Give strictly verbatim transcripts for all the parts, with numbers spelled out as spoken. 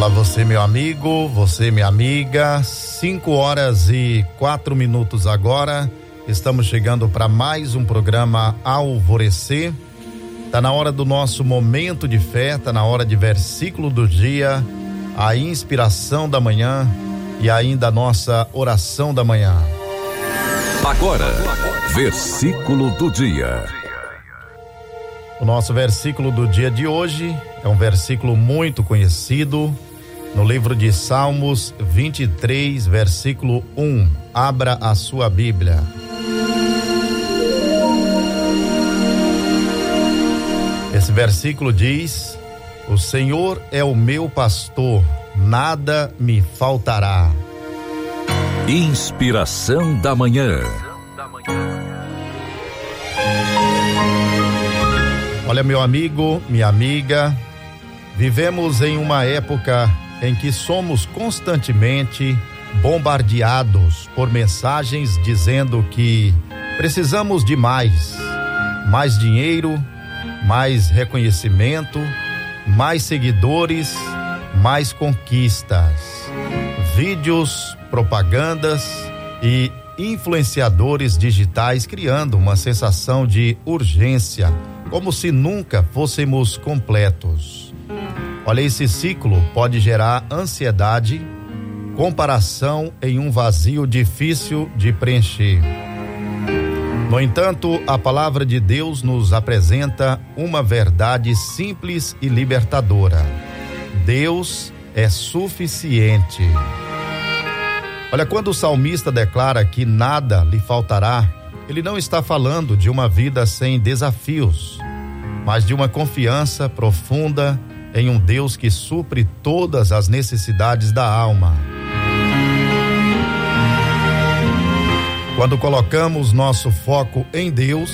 Fala você, meu amigo, você, minha amiga. Cinco horas e quatro minutos agora. Estamos chegando para mais um programa Alvorecer. Tá na hora do nosso momento de fé, tá na hora de versículo do dia, a inspiração da manhã e ainda a nossa oração da manhã. Agora, versículo do dia. O nosso versículo do dia de hoje é um versículo muito conhecido no livro de Salmos vinte e três, versículo um. Abra a sua Bíblia. Esse versículo diz: o Senhor é o meu pastor, nada me faltará. Inspiração da manhã. Olha, meu amigo, minha amiga, vivemos em uma época em que somos constantemente bombardeados por mensagens dizendo que precisamos de mais, mais dinheiro, mais reconhecimento, mais seguidores, mais conquistas, vídeos, propagandas e influenciadores digitais criando uma sensação de urgência, como se nunca fôssemos completos. Olha, esse ciclo pode gerar ansiedade, comparação em um vazio difícil de preencher. No entanto, a palavra de Deus nos apresenta uma verdade simples e libertadora: Deus é suficiente. Olha, quando o salmista declara que nada lhe faltará, ele não está falando de uma vida sem desafios, mas de uma confiança profunda em um Deus que supre todas as necessidades da alma. Quando colocamos nosso foco em Deus,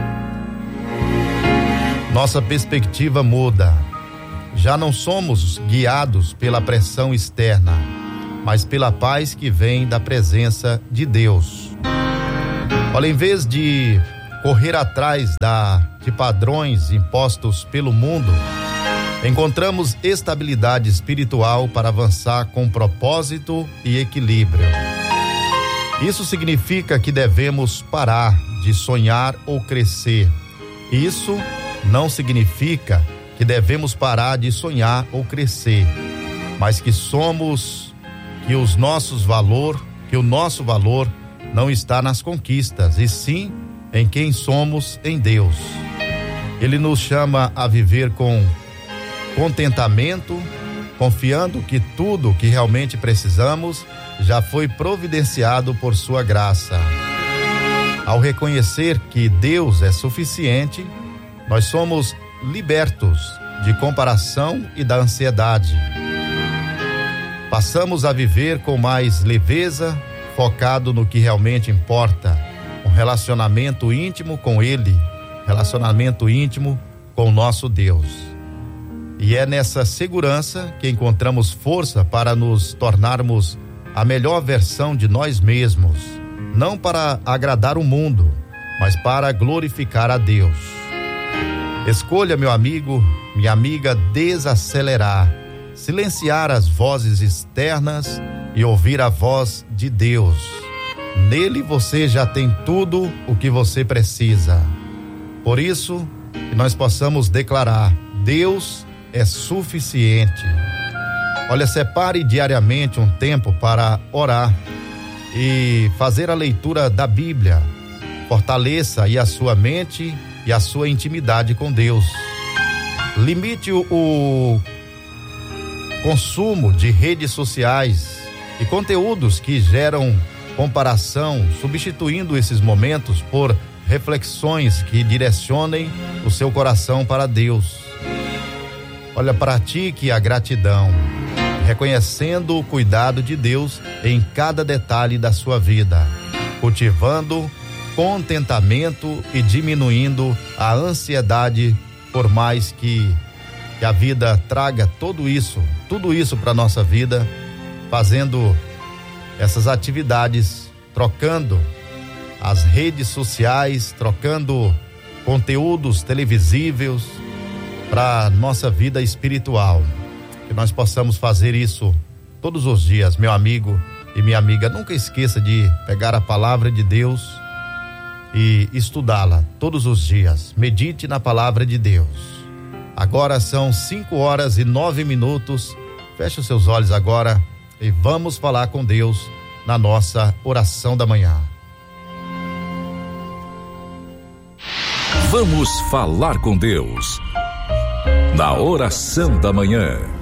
nossa perspectiva muda. Já não somos guiados pela pressão externa, mas pela paz que vem da presença de Deus. Olha, em vez de correr atrás da, de padrões impostos pelo mundo, encontramos estabilidade espiritual para avançar com propósito e equilíbrio. Isso significa que devemos parar de sonhar ou crescer. Isso não significa que devemos parar de sonhar ou crescer, mas que somos, que os nossos valor, que o nosso valor não está nas conquistas, e sim em quem somos em Deus. Ele nos chama a viver com contentamento, confiando que tudo que realmente precisamos já foi providenciado por sua graça. Ao reconhecer que Deus é suficiente, nós somos libertos de comparação e da ansiedade. Passamos a viver com mais leveza, focado no que realmente importa, um relacionamento íntimo com Ele, relacionamento íntimo com o nosso Deus. E é nessa segurança que encontramos força para nos tornarmos a melhor versão de nós mesmos, não para agradar o mundo, mas para glorificar a Deus. Escolha, meu amigo, minha amiga, desacelerar, silenciar as vozes externas e ouvir a voz de Deus. Nele você já tem tudo o que você precisa. Por isso, que nós possamos declarar: Deus é suficiente. Olha, separe diariamente um tempo para orar e fazer a leitura da Bíblia. Fortaleça aí a sua mente e a sua intimidade com Deus. Limite o, o consumo de redes sociais e conteúdos que geram comparação, substituindo esses momentos por reflexões que direcionem o seu coração para Deus. Olha, pratique a gratidão, reconhecendo o cuidado de Deus em cada detalhe da sua vida, cultivando contentamento e diminuindo a ansiedade, por mais que, que a vida traga tudo isso, tudo isso para nossa vida, fazendo essas atividades, trocando as redes sociais, trocando conteúdos televisivos para nossa vida espiritual. Que nós possamos fazer isso todos os dias, meu amigo e minha amiga. Nunca esqueça de pegar a palavra de Deus e estudá-la todos os dias. Medite na palavra de Deus. Agora são cinco horas e nove minutos. Feche os seus olhos agora e vamos falar com Deus na nossa oração da manhã. Vamos falar com Deus na oração da manhã.